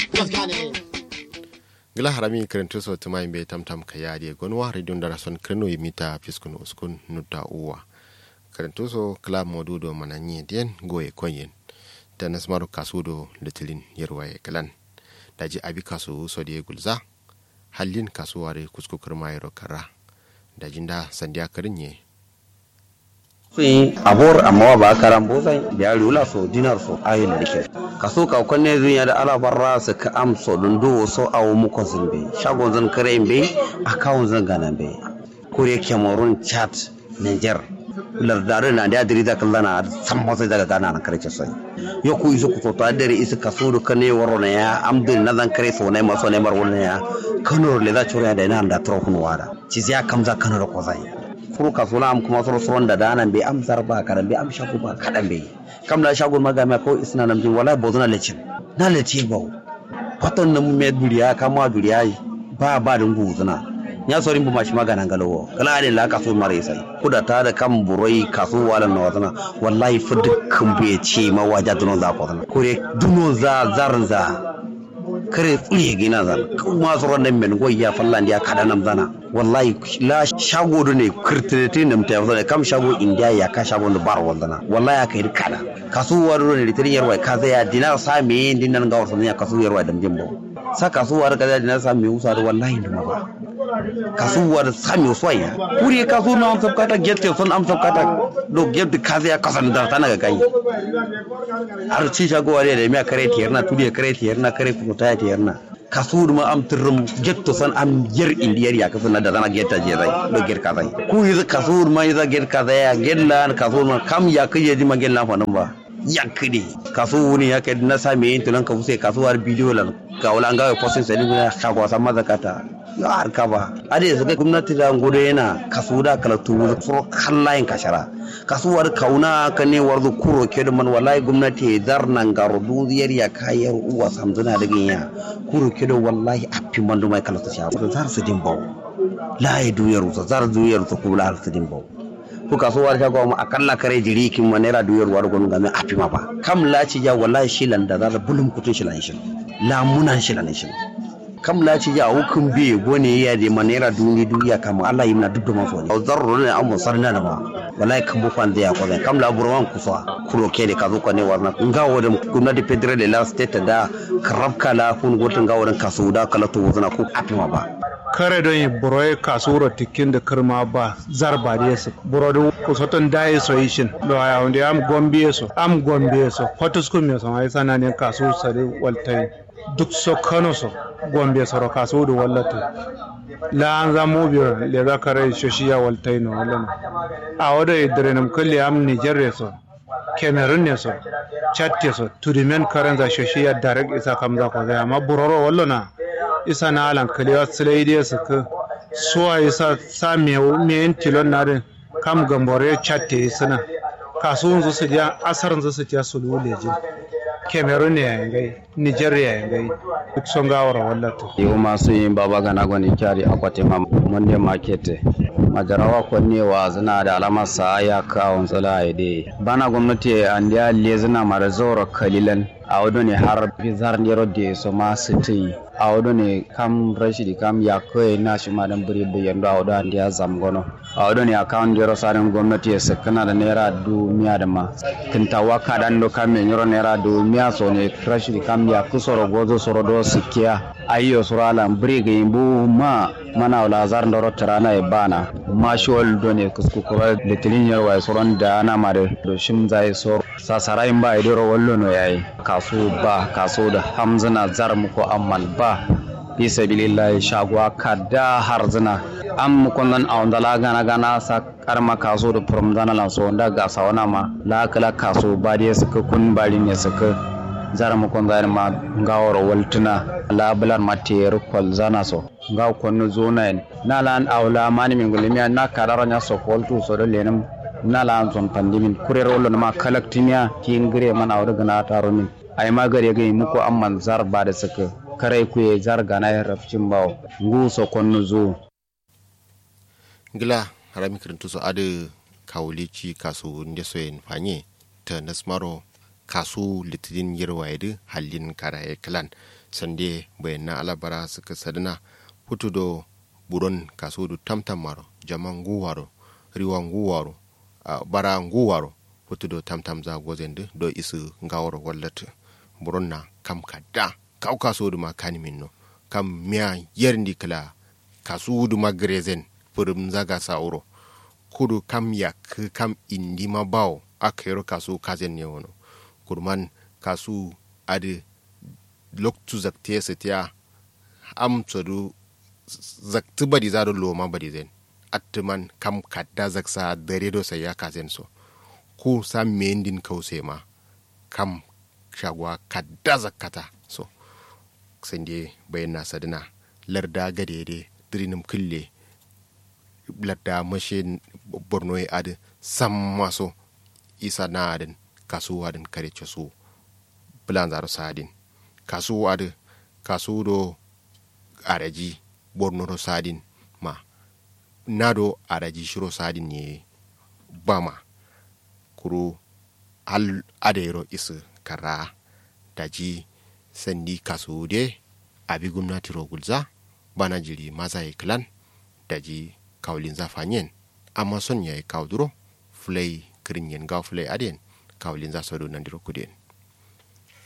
gila harami karantu so tuma imbe tamtam kayadi gonwa radio darason kreno yimita fiskun uskun nuta uwa karantu so kala modudo mananye den goye konyen tanas maru kasudo litilin yerwaye kalan daji abi kasu so de gulza hallin kasuware kuskukar mayro kara dajinda sandiya karinye abor amma ba karan bozai biya lula so dinar so ayin da dike kaso ka kunne zunya da alabarra su ka amso dundo so awu muko zimbe shagon zan kare be account zan ganan be kore Cameroon Chad Niger lardare na da dirida kallana san motsa daga gana na kare sai yoku isu ku to dare isu kaso do kane warona ya amdin na zan kare so ne maso ne mar wannan ya kano le da chura da ina da tro kunu wada ci ya kamza kano da kozai kuro kasula am kuma soro da danan be am zarba karan be am shaku ba kadan be kam da shagun magama ko isna nam jin wala bozuna lecin na leci ba fatan nan me duriya kama duriya ba dungu zuna nya sorin bu mashi magana galowo kala ne la kaso mare sai kuda ta da kan buroi kaso wala na wazana wallahi fa dukkan be ce ma waja dunon za ko zana kore dunon za zarza kare tsuye gina zan kuma tsoron nan men goyya fallan dia kada nam zana wallahi la shago do ne kirtirete nam ta zana kam shago india ya ka shago do bar wandana wallahi aka yi kada kasuwar do ne litin yarwa ka zai ya dinar sa me din nan ga wasan ya kasuwar yarwa dam jimbo sa kasuwar ka zai dinar sa me usa do wallahi dum ba kasuwar sa me uswaya kuri kasu na am sabkata gette son am sabkata do gette ka zai ya kasan da tana ga kai har ci shago wale da me kare tiyarna tudi kare tiyarna kare kuma tiyarna kasur ma am tirum getto san am yer indiyar ya kasuna da zana getta je zai do ger ka zai ku yi kasur ma yi za ger ka zai ya gella kasur ma kam ya kije ji ma gella fa nan ba yakidi kasu ne ya kai na same yin tunan ka fuse kasuwar bidiyo lan ka wala ga postin sai ne ka go san mazakata ya harka ba ade su kai gwamnati da gode yana kasu da kala tuwo so kallayin kashara kasuwar kauna ka ne warzu kuro ke da man wallahi gwamnati zarnan garo duziyar ya kayar uwa samzuna da ginya kuro ke da wallahi affi mandu mai kala ta sha zar su dimbo la ya duyar su zar duyar su kula su dimbo ko kasuwar ta goma akalla kare jiri kin manera duyar war gon ga me affi ma ba kam laci ja wallahi shilan da zar bulum kutun shilan shin la munan shilan shin kam laci ja hukun biye gone ya de manera duniya kama Allah yimna dubbe mafo ne zarro ne amma sarna da ba wallahi kan bu fan da ya ko kam la burwan kufa kuro ke de ka zo ko ne warna ngawo da gwamnati federal da state da karabka la kun gotun ngawo da kasu da kala to wazna ko afima ba kare don yi buroi kasuro tikin da kirma ba zarba da yasu burodin kusoton daye soyishin da ya wanda am gombe so fotoskun me so ai sananin kasu sare waltai duk so kano so gombe so kasu da wallato la an zamu biyo le zakare shoshiya waltai no wallan a wada idrenam kulli am Nigeria so Cameroon ne so Chad so to remain current za shoshiya direct isa kamza ko ga amma buroro wallona isa na alan kalewa tsilaidiya su ka suwa isa sa miyan tilon na din kam gambore chatte suna kasuwan su su ja asarin su ja su lule jin Cameroon ne yayin gai Nigeria yayin gai duk sun gawara wallato yau masu yin baba gana gwani kyari akwate ma monday market majarawa kwanne wa zina da alamar sa ya kawo tsala ide bana gwamnati an da lezina mara zoro kalilan a wado ne har bizar ne rodde so ma siti a wado ne kam rashidi kam ya kai na shi madan buri bayan da wado an da zamgono a wado ne account da rosarin gwamnati ya sakana da naira 2000 da ma kintawa kadan do kam ne euro naira 2000 so ne rashidi kam ya kusoro gozo soro do sikia ayyo surala buri ga imbu ma mana wala zar ndoro tarana e bana mashol do ne kuskukura litilin yarwa soron da ana mare do shim zai so sasarai ba idoro wallo no yayi kaso ba kaso da hamzana zar muku amman ba fi sabilillah shagwa kada harzina am mukon nan a wanda la gana sa karma kaso da from zana lan so wanda ga sawana ma la kala kaso ba dai suka kun bari ne suka zar mukon zar ma gawar waltuna la bulan mater kol zana so ga konno zona na lan awla mani min gulmiya na kararanya so koltu so do lenam na lan son pandimin kurero lo ma kalaktinya kin gire man awda gana taro min ai magare ga muku amman zar ba da suka kare ku ye zar gana ya rafcin bawo ngu so konno zo gila harami kirintu so ade kawulici kasu nde so en fanye ta nasmaro kasu litidin yirwaide halin karaye klan sande bayan na alabara suka sadina putu do buron kaso do tamtam maro jaman guwaro riwan guwaro bara guwaro putu do tamtam za gozende do isu ngawro wallatu buron na kam kadda kaw kaso do makani minno kam miya yerndi kala kaso do magrezen purum zaga sauro kudu kam yak kam indi ma bawo akero kaso kazen ne wono kurman kasu ade loktu zakte setia am tsodu zakti badi zado loma badi zen atman kam kadda zaksa dare do sai ya kazen so ku sam mendin kause ma kam shagwa kadda zakata so sende bayana sadina larda gadede drinim kille larda mashin borno ade samma so isa na adin kasuwa din kare su bulan zaro sadin kasuwa ade kasu do araji borno ro sadin ma nado araji shiro sadin ne bama kuru al adero isu kara daji sandi kasu de abi gwamnati ro gulza bana jiri maza iklan daji kaulin zafanyen amma son yayi kauduro fulai kirin yen ga fulai aden kaulin za so do nandiro kuden